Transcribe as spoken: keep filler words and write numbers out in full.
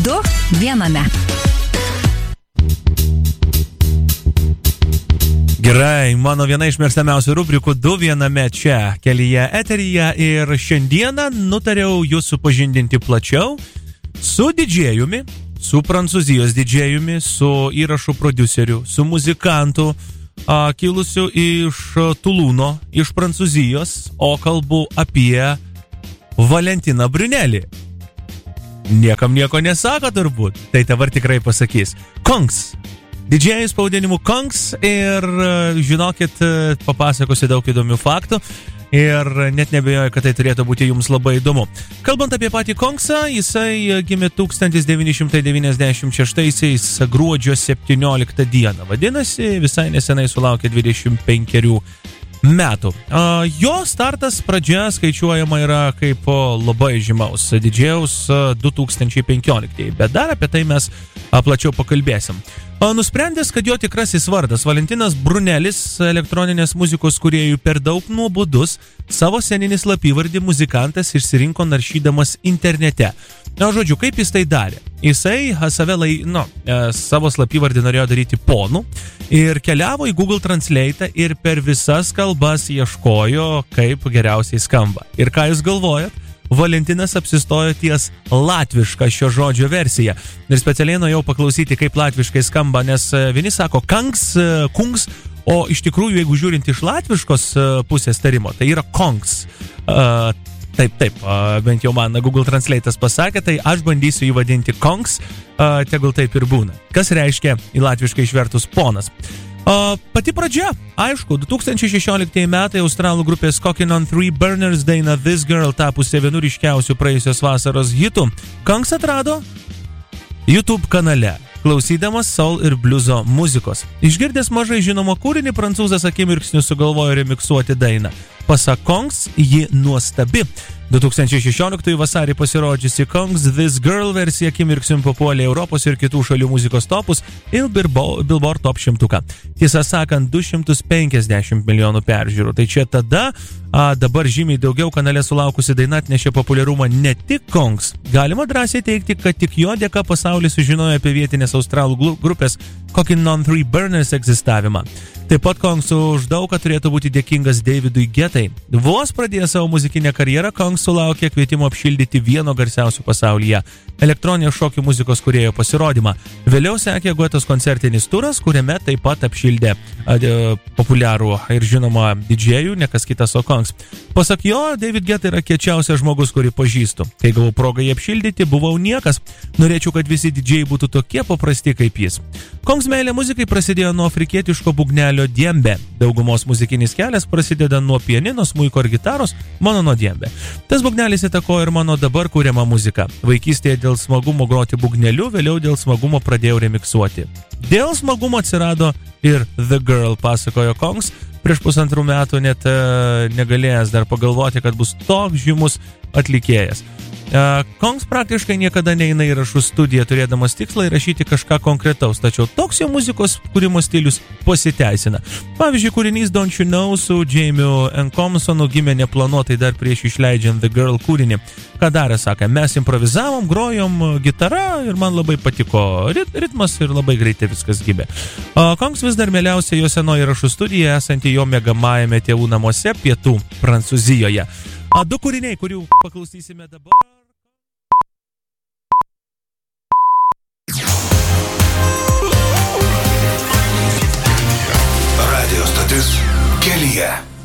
Du viename. Gerai, mano viena iš mėgstamiausių rubrikų Du viename čia kelyje eteryje ir šiandieną nutariau jūs supažindinti plačiau su didžėjumi, su prancūzijos didžėjumi, su įrašų prodiuseriu, su muzikantu, a, kilusiu iš Tulūno, iš Prancūzijos, o kalbu apie Valentiną Brunelį. Niekam nieko nesako turbūt, tai dabar tikrai pasakys. Kongs. Didžėjus pavadinimu Kongs ir žinokit, papasakosiu daug įdomių faktų ir net nebejoju, kad tai turėtų būti jums labai įdomu. Kalbant apie patį Kongsą, jisai gimė tūkstantis devyni šimtai devyniasdešimt šeštaisiais gruodžio septynioliktą dieną. Vadinasi, visai nesenai sulaukė dvidešimt penkerių metų. Jo startas pradžia skaičiuojama yra kaip labai žymaus didžėjaus du tūkstančiai penkioliktieji, bet dar apie tai mes plačiau pakalbėsim. Nusprendęs, kad jo tikrasis vardas Valentinas Brunelis elektroninės muzikos kūrėjų per daug nuobodus, savo sceninį slapyvardį muzikantas išsirinko naršydamas internete. Na, žodžiu, kaip jis tai darė? Jisai save lai, nu, savo slapyvardį norėjo daryti ponu ir keliavo į Google Translate ir per visas kalbas ieškojo, kaip geriausiai skamba. Ir ką jūs galvojat? Valentinas apsistojo ties latvišką šio žodžio versiją. Ir specialiai nuėjau paklausyti, kaip latviškai skamba, nes vieni sako kangs, kungs, o iš tikrųjų, jeigu žiūrint iš latviškos pusės tarimo, tai yra kongs. Uh, taip, taip, uh, bent jau man Google Translate'as pasakė, tai aš bandysiu jį vadinti kongs, uh, tegul taip ir būna. Kas reiškia į latviškai išvertus ponas. O pati pradžia, aišku, du tūkstančiai šešioliktieji metai australų grupės Cooking on Three Burners daina This Girl tapusi vienu ryškiausių praėjusios vasaros hitų, Kongs atrado YouTube kanale, klausydamas soul ir bliuzo muzikos. Išgirdęs mažai žinomą kūrinį, prancūzas akimirksniu sugalvojo remiksuoti dainą. Pasak Kongs, ji nuostabi. du tūkstančiai šešioliktųjų vasarį pasirodžiusi Kongs This Girl versija akimirksniu papuolė Europos ir kitų šalių muzikos topus ir Billboard top šimtuką. Tiesą sakant, du šimtus penkiasdešimt milijonų peržiūrų. Tai čia tada, a, dabar žymiai daugiau kanale sulaukusi daina atnešė populiarumą ne tik Kongs. Galima drąsiai teigti, kad tik jo dėka pasaulis sužinojo apie vietinės australų grupės Cooking on Three Burners egzistavimą. Taip pat Kongs už daug turėtų būti dėkingas Davidui Getai. Vos pradėjęs savo muzikinę karjerą, Kongs sulaukė kvietimo apšildyti vieno garsiausių pasaulyje elektroninės šokių muzikos kūrėjo pasirodymą. Vėliau sekė Getos koncertinis turas, kuriame taip pat apšildė adė, populiarų ir žinomą didžėjų, nekas kitas o Kongs. Pasak jo, David Geta yra kiečiausias žmogus, kurį pažįstu. Kai gavau progą jį apšildyti, buvau niekas. Norėčiau, kad visi didžėjai būtų tokie paprasti kaip jis. Kongs meilė muzikai prasidėjo nuo afrikietiško būgnelio diembe. Daugumos muzikinis kelias prasideda nuo pianino, smuiko ir gitaros, mano nuo diembe. Tas būgnelis įtakojo ir mano dabar kūriamą muziką. Vaikystėje dėl smagumo groti būgneliu, vėliau dėl smagumo pradėjau remiksuoti. Dėl smagumo atsirado ir The Girl, pasakojo Kongs, prieš pusantrų metų net e, negalėjęs dar pagalvoti, kad bus toks žymus atlikėjas. Kongs praktiškai niekada neina į įrašų studiją, turėdamas tikslą įrašyti kažką konkretaus, tačiau toks jo muzikos kūrimo stilius pasiteisina. Pavyzdžiui, kūrinys Don't You Know su Jamie Enkomsonu gimė neplanuotai dar prieš išleidžiant The Girl kūrinį. Ką darė, sakė, mes improvizavom, grojom gitara ir man labai patiko rit- ritmas ir labai greitai viskas gimė. Kongs vis dar mieliausia jo senoji įrašų studija, esanti jo mėgamajame tėvų namuose pietų Prancūzijoje. A, du kūriniai, kurių paklausysime dabar. Radio stotis kelyje.